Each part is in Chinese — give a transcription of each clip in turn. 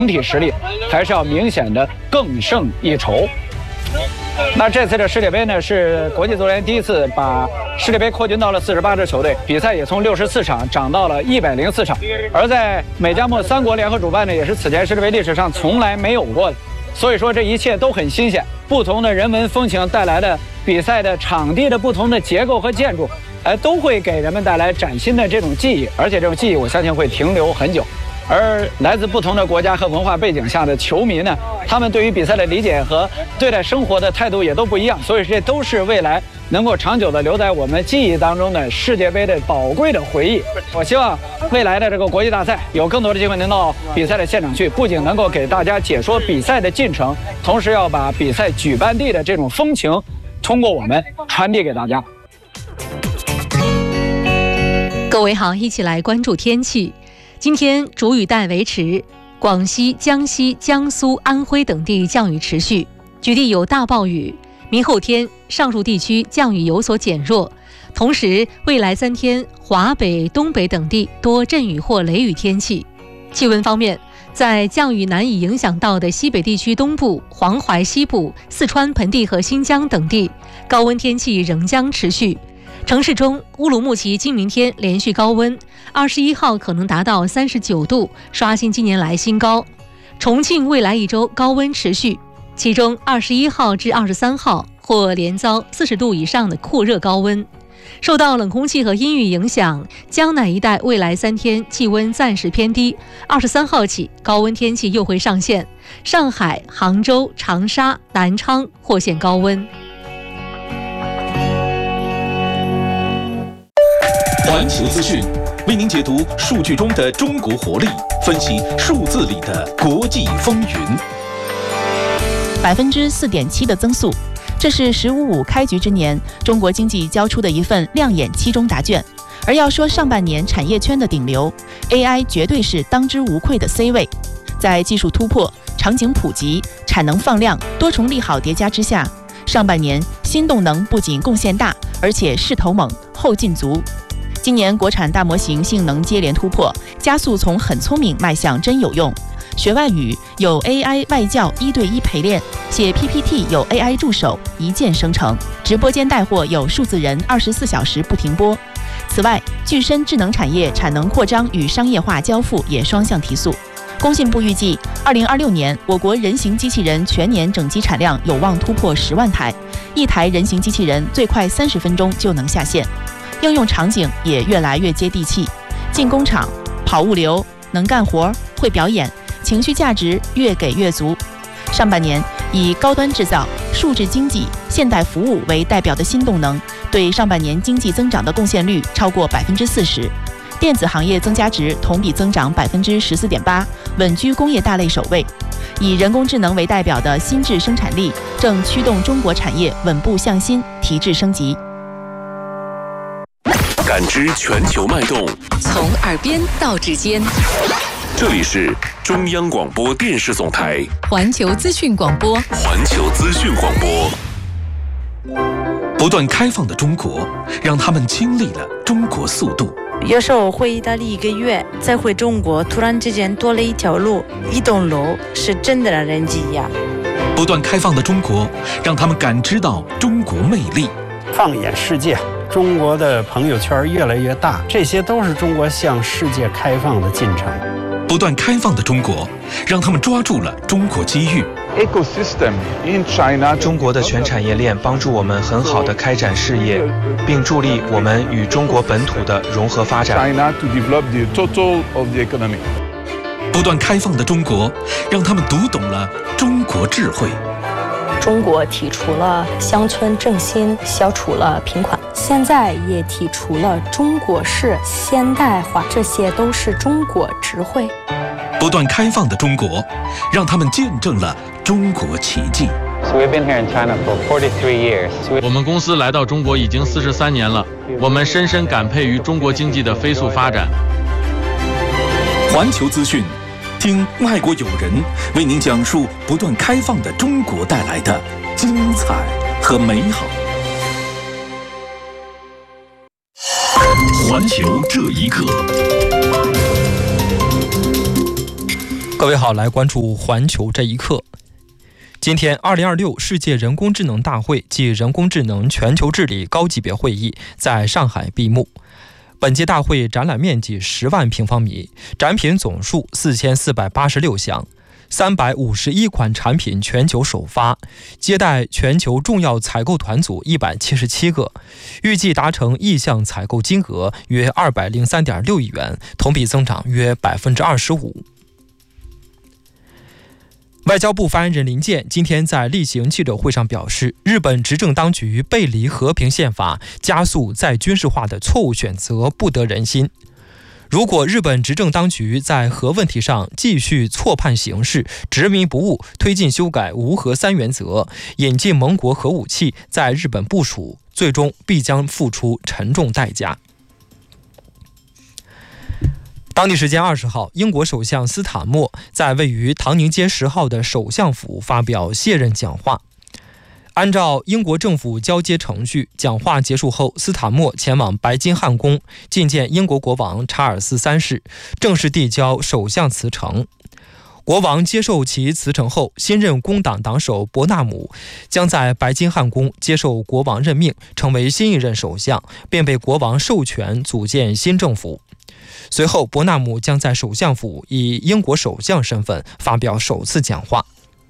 体实力还是要明显的更胜一筹。那这次的世界杯呢，是国际足联第一次把世界杯扩军到了48支球队，比赛也从64场涨到了104场。而在美加墨3国联合主办呢，也是此前世界杯历史上从来没有过的。所以说这一切都很新鲜，不同的人文风情带来的比赛的场地的不同的结构和建筑，都会给人们带来崭新的这种记忆，而且这种记忆我相信会停留很久。而来自不同的国家和文化背景下的球迷呢，他们对于比赛的理解和对待生活的态度也都不一样，所以这都是未来能够长久的留在我们记忆当中的世界杯的宝贵的回忆。我希望未来的这个国际大赛有更多的机会能到比赛的现场去，不仅能够给大家解说比赛的进程，同时要把比赛举办地的这种风情通过我们传递给大家。 各位好，一起来关注天气。今天主雨带维持，广西、江西、江苏、安徽等地降雨持续，局地有大暴雨。明后天上述地区降雨有所减弱，同时未来3天华北、东北等地多阵雨或雷雨天气。气温方面，在降雨难以影响到的西北地区东部、黄淮西部、四川盆地和新疆等地，高温天气仍将持续。城市中，乌鲁木齐今明天连续高温，21号可能达到39度，刷新近年来新高。重庆未来1周高温持续，其中21号至23号或连遭40度以上的酷热高温。受到冷空气和阴雨影响，江南一带未来3天气温暂时偏低，23号起高温天气又会上现，上海、杭州、长沙、南昌或现高温。 环球资讯为您解读数据中的中国活力，分析数字里的国际风云。 4.7%的增速，这是“15+5”开局之年中国经济交出的一份亮眼期中答卷。而要说上半年产业圈的顶流 ，AI 绝对是当之无愧的 C 位。在技术突破、场景普及、产能放量多重利好叠加之下，上半年新动能不仅贡献大，而且势头猛，后劲足。今年国产大模型性能接连突破，加速从很聪明迈向真有用。学外语有 AI 外教1对1陪练，写 PPT 有 AI 助手一键生成，直播间带货有数字人24小时不停播。此外，具身智能产业产能扩张与商业化交付也双向提速。工信部预计，2026年我国人形机器人全年整机产量有望突破10万台，一台人形机器人最快30分钟就能下线。应用场景也越来越接地气，进工厂、跑物流，能干活、会表演，情绪价值越给越足。上半年以高端制造、数字经济、现代服务为代表的新动能，对上半年经济增长的贡献率超过40%。电子行业增加值同比增长14.8%，稳居工业大类首位。以人工智能为代表的新质生产力正驱动中国产业稳步向新，提质升级。 感知全球脉动， 从耳边到指尖。 这里是中央广播电视总台环球资讯广播。 环球资讯广播。不断开放的中国，让他们经历了中国速度。 有时候回意大利1个月，再回中国，突然之间多了一条路、一栋楼，是真的让人惊讶。 不断开放的中国，让他们感知到中国魅力。 放眼世界，中国的朋友圈越来越大，这些都是中国向世界开放的进程。 不断开放的中国，让他们抓住了中国机遇。 中国的全产业链帮助我们很好的开展事业，并助力我们与中国本土的融合发展。 不断开放的中国，让他们读懂了中国智慧。 中国提出了乡村振兴，消除了贫困，现在也提出了中国式现代化，这些都是中国智慧。 不断开放的中国，让他们见证了中国奇迹。 我们公司来到中国已经43年了，我们深深感佩于中国经济的飞速发展。 环球资讯，听外国友人为您讲述不断开放的中国带来的精彩和美好。环球这一刻。 各位好，来关注环球这一刻。今天2026世界人工智能大会暨人工智能全球治理高级别会议在上海闭幕。本届大会展览面积10万平方米，展品总数4486项，351款产品全球首发，接待全球重要采购团组177个，预计达成意向采购金额约203.6亿元，同比增长约25%。外交部发言人林健今天在例行记者会上表示，日本执政当局背离和平宪法，加速再军事化的错误选择不得人心。如果日本执政当局在核问题上继续错判形势，执迷不悟，推进修改无核3原则，引进盟国核武器在日本部署，最终必将付出沉重代价。当地时间20号，英国首相斯塔默在位于唐宁街10号的首相府发表卸任讲话。按照英国政府交接程序，讲话结束后，斯塔默前往白金汉宫觐见英国国王查尔斯3世，正式递交首相辞呈。国王接受其辞呈后，新任工党党首伯纳姆将在白金汉宫接受国王任命，成为新一任首相，并被国王授权组建新政府。随后，伯纳姆将在首相府以英国首相身份发表首次讲话。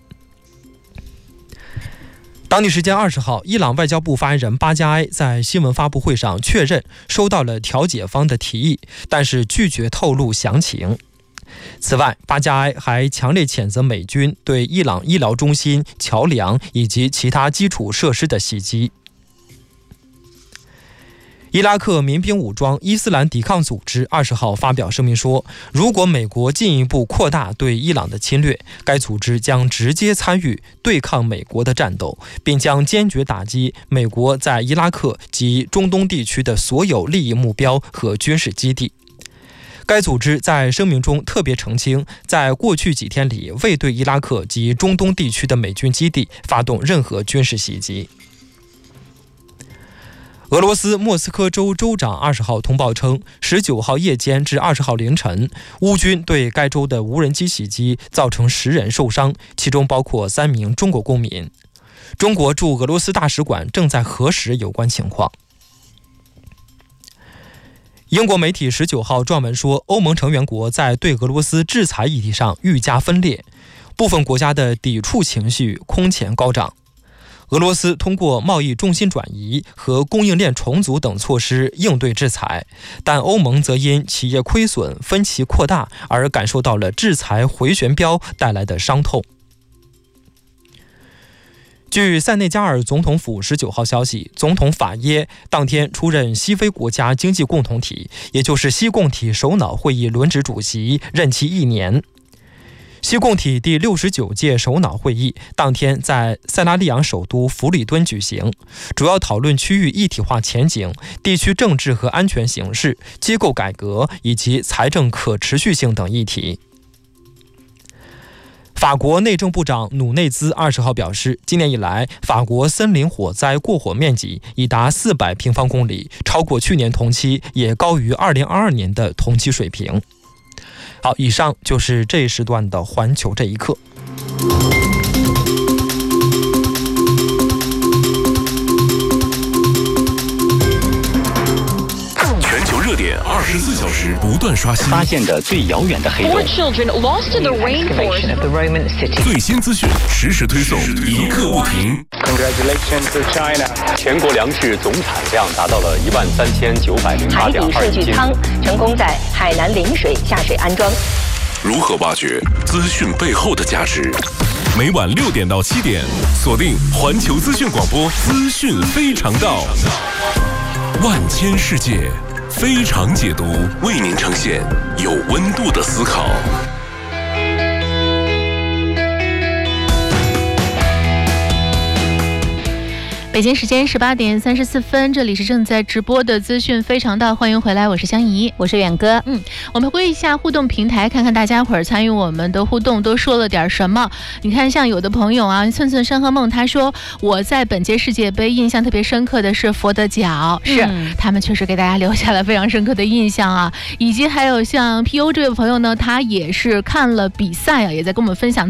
当地时间20号，伊朗外交部发言人巴加埃在新闻发布会上确认收到了调解方的提议，但是拒绝透露详情。此外，巴加埃还强烈谴责美军对伊朗医疗中心、桥梁以及其他基础设施的袭击。伊拉克民兵武装伊斯兰抵抗组织20号发表声明说，如果美国进一步扩大对伊朗的侵略，该组织将直接参与对抗美国的战斗，并将坚决打击美国在伊拉克及中东地区的所有利益目标和军事基地。该组织在声明中特别澄清，在过去几天里未对伊拉克及中东地区的美军基地发动任何军事袭击。俄罗斯莫斯科州州长20号通报称，19号夜间至20号凌晨，乌军对该州的无人机袭击，造成10人受伤，其中包括3名中国公民。中国驻俄罗斯大使馆正在核实有关情况。英国媒体19号撰文说，欧盟成员国在对俄罗斯制裁议题上愈加分裂，部分国家的抵触情绪空前高涨。俄罗斯通过贸易重心转移和供应链重组等措施应对制裁，但欧盟则因企业亏损分歧扩大而感受到了制裁回旋镖带来的伤痛。据塞内加尔总统府19号消息，总统法耶当天出任西非国家经济共同体，也就是西共体首脑会议轮值主席，任期1年。西共体第69届首脑会议当天在塞拉利昂首都弗里敦举行，主要讨论区域一体化前景、地区政治和安全形势、机构改革以及财政可持续性等议题。法国内政部长努内兹20号表示，今年以来，法国森林火灾过火面积已达400平方公里，超过去年同期，也高于2022年的同期水平。好，以上就是这一时段的环球这一刻。 全球热点24小时不断刷新， 发现的最遥远的黑洞， 最新资讯实时推送，一刻不停。 Congratulations to China！ 全国粮食总产量达到了13908.2 海底数据舱成功在海南陵水下水安装。 如何挖掘资讯背后的价值？每晚6点到7点，锁定环球资讯广播，资讯非常道，万千世界非常解读，为您呈现有温度的思考。 北北京时间18点34分，这里是正在直播的资讯非常道，欢迎回来，我是香怡， 我是远哥。 我们回一下互动平台，看看大家伙儿参与我们的互动都说了点什么。你看，像有的朋友啊，寸寸山河梦，他说我在本届世界杯印象特别深刻的是佛得角，是他们确实给大家留下了非常深刻的印象啊。以及还有像 PO 这位朋友呢，他也是看了比赛啊，也在跟我们分享